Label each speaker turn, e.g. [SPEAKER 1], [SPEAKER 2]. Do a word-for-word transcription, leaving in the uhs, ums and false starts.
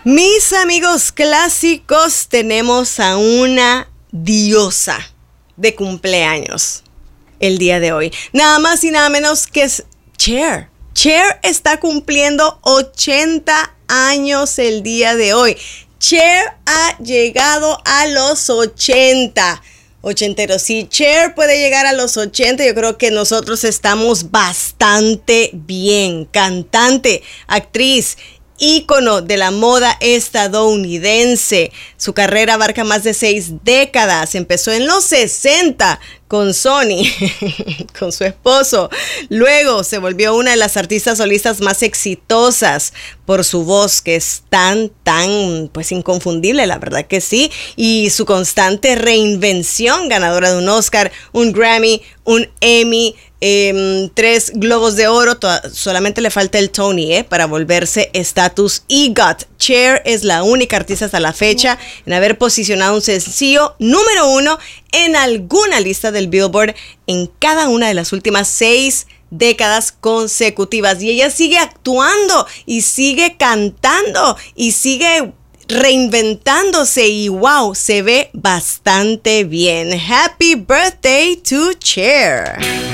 [SPEAKER 1] Mis amigos clásicos, tenemos a una diosa de cumpleaños el día de hoy. Nada más y nada menos que es Cher. Cher está cumpliendo ochenta años el día de hoy. Cher ha llegado a los ochenta. Ochenteros, si Cher puede llegar a los ochenta, yo creo que nosotros estamos bastante bien. Cantante, actriz, ícono de la moda estadounidense. Su carrera abarca más de seis décadas. Empezó en los sesenta con Sony, con su esposo. Luego se volvió una de las artistas solistas más exitosas por su voz, que es tan, tan, pues inconfundible, la verdad que sí. Y su constante reinvención, ganadora de un Oscar, un Grammy, un Emmy, eh, tres Globos de Oro. Toda, solamente le falta el Tony, eh, para volverse estatus E G O T. Cher es la única artista hasta la fecha en haber posicionado un sencillo número uno en alguna lista del Billboard en cada una de las últimas seis décadas consecutivas. Y ella sigue actuando y sigue cantando y sigue reinventándose y wow, se ve bastante bien. Happy birthday to Cher.